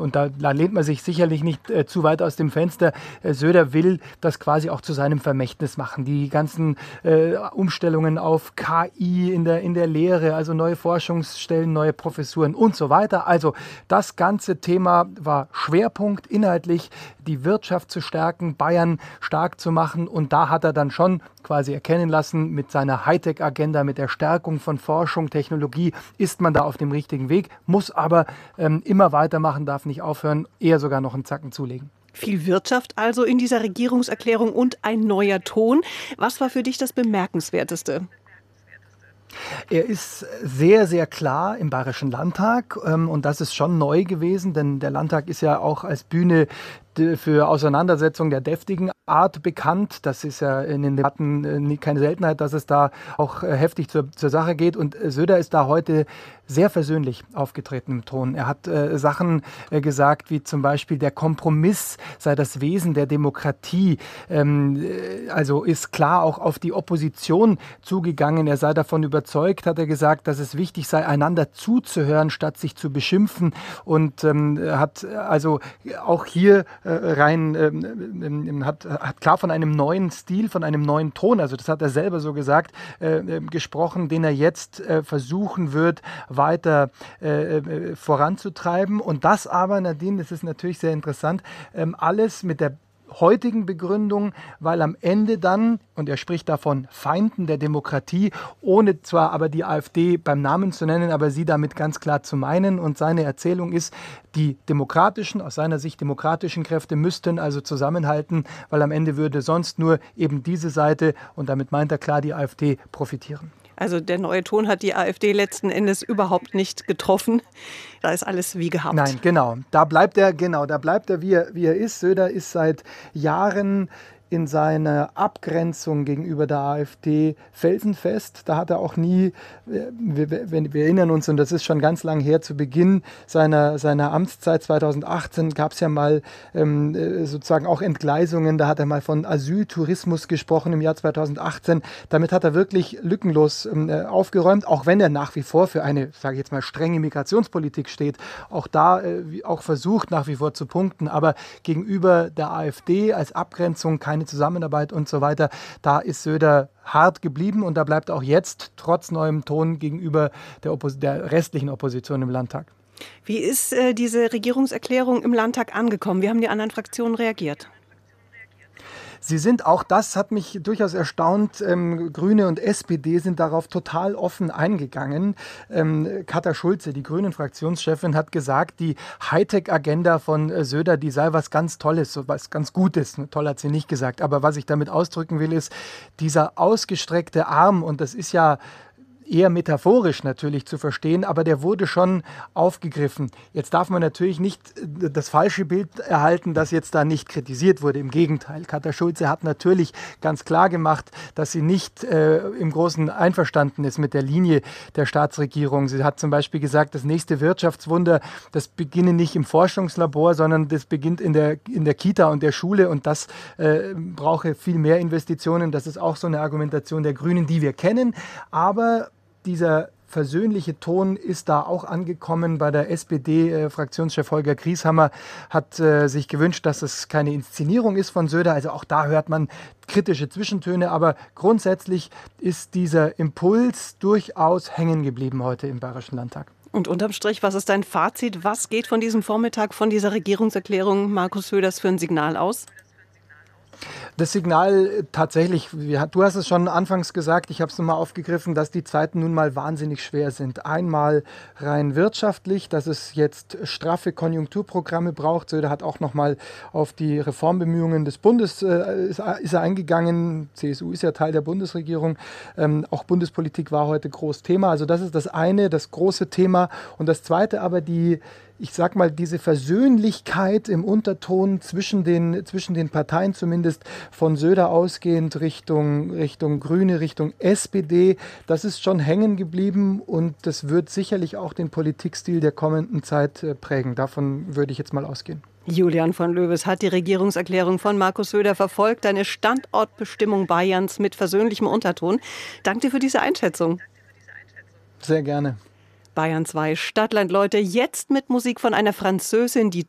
und da lehnt man sich sicherlich nicht zu weit aus dem Fenster. Söder will das quasi auch zu seinem Vermächtnis machen. Die ganzen Umstellungen auf KI in der Lehre, also neue Forschungsstellen, neue Professuren und so weiter. Also das ganze Thema war Schwerpunkt inhaltlich, die Wirtschaft zu stärken, Bayern stark zu machen. Und da hat er dann schon quasi erkennen lassen, mit seiner Hightech-Agenda, mit der Stärkung von Forschung, Technologie, ist man da auf dem richtigen Weg, muss aber immer weitermachen, darf nicht aufhören, eher sogar noch einen Zacken zulegen. Viel Wirtschaft also in dieser Regierungserklärung und ein neuer Ton. Was war für dich das Bemerkenswerteste? Er ist sehr, sehr klar im Bayerischen Landtag und das ist schon neu gewesen, denn der Landtag ist ja auch als Bühne für Auseinandersetzungen der deftigen Art bekannt. Das ist ja in den Debatten keine Seltenheit, dass es da auch heftig zur Sache geht. Und Söder ist da heute sehr versöhnlich aufgetreten im Ton. Er hat Sachen gesagt, wie zum Beispiel der Kompromiss sei das Wesen der Demokratie. Also ist klar auch auf die Opposition zugegangen. Er sei davon überzeugt, hat er gesagt, dass es wichtig sei, einander zuzuhören, statt sich zu beschimpfen. Und hat also auch hier hat klar von einem neuen Stil, von einem neuen Ton, also das hat er selber so gesagt, gesprochen, den er jetzt versuchen wird, weiter voranzutreiben. Und das aber, Nadine, das ist natürlich sehr interessant, alles mit der heutigen Begründung, weil am Ende dann, und er spricht davon Feinden der Demokratie, ohne zwar aber die AfD beim Namen zu nennen, aber sie damit ganz klar zu meinen. Und seine Erzählung ist, die demokratischen, aus seiner Sicht demokratischen Kräfte müssten also zusammenhalten, weil am Ende würde sonst nur eben diese Seite, und damit meint er klar die AfD, profitieren. Also der neue Ton hat die AfD letzten Endes überhaupt nicht getroffen. Da ist alles wie gehabt. Nein, genau. Da bleibt er, wie er ist. Söder ist seit Jahren in seiner Abgrenzung gegenüber der AfD felsenfest. Da hat er auch nie, wir erinnern uns, und das ist schon ganz lang her, zu Beginn seiner Amtszeit 2018 gab es ja mal sozusagen auch Entgleisungen. Da hat er mal von Asyltourismus gesprochen im Jahr 2018. Damit hat er wirklich lückenlos aufgeräumt, auch wenn er nach wie vor für eine, sage ich jetzt mal, strenge Migrationspolitik steht. Auch da auch versucht nach wie vor zu punkten. Aber gegenüber der AfD als Abgrenzung keine Zusammenarbeit und so weiter. Da ist Söder hart geblieben und da bleibt auch jetzt trotz neuem Ton gegenüber der restlichen Opposition im Landtag. Wie ist diese Regierungserklärung im Landtag angekommen? Wie haben die anderen Fraktionen reagiert? Sie sind, auch das hat mich durchaus erstaunt, Grüne und SPD sind darauf total offen eingegangen. Katja Schulze, die Grünen-Fraktionschefin, hat gesagt, die Hightech-Agenda von Söder, die sei was ganz Tolles, so was ganz Gutes. Toll hat sie nicht gesagt, aber was ich damit ausdrücken will, ist dieser ausgestreckte Arm, und das ist ja eher metaphorisch natürlich zu verstehen, aber der wurde schon aufgegriffen. Jetzt darf man natürlich nicht das falsche Bild erhalten, dass jetzt da nicht kritisiert wurde. Im Gegenteil, Katja Schulze hat natürlich ganz klar gemacht, dass sie nicht im Großen einverstanden ist mit der Linie der Staatsregierung. Sie hat zum Beispiel gesagt, das nächste Wirtschaftswunder, das beginne nicht im Forschungslabor, sondern das beginnt in der Kita und der Schule, und das brauche viel mehr Investitionen. Das ist auch so eine Argumentation der Grünen, die wir kennen, aber dieser versöhnliche Ton ist da auch angekommen. Bei der SPD-Fraktionschef Holger Grieshammer hat sich gewünscht, dass es keine Inszenierung ist von Söder. Also auch da hört man kritische Zwischentöne. Aber grundsätzlich ist dieser Impuls durchaus hängen geblieben heute im Bayerischen Landtag. Und unterm Strich, was ist dein Fazit? Was geht von diesem Vormittag, von dieser Regierungserklärung Markus Söders für ein Signal aus? Das Signal tatsächlich, du hast es schon anfangs gesagt, ich habe es nochmal aufgegriffen, dass die Zeiten nun mal wahnsinnig schwer sind. Einmal rein wirtschaftlich, dass es jetzt straffe Konjunkturprogramme braucht. Söder hat auch nochmal auf die Reformbemühungen des Bundes ist er eingegangen. CSU ist ja Teil der Bundesregierung. Auch Bundespolitik war heute groß Thema. Also das ist das eine, das große Thema. Und das zweite aber ich sag mal, diese Versöhnlichkeit im Unterton zwischen den Parteien, zumindest von Söder ausgehend Richtung Grüne, Richtung SPD, das ist schon hängen geblieben und das wird sicherlich auch den Politikstil der kommenden Zeit prägen. Davon würde ich jetzt mal ausgehen. Julian von Löwes hat die Regierungserklärung von Markus Söder verfolgt, eine Standortbestimmung Bayerns mit versöhnlichem Unterton. Danke dir für diese Einschätzung. Sehr gerne. Bayern 2 Stadtland, Leute, jetzt mit Musik von einer Französin, die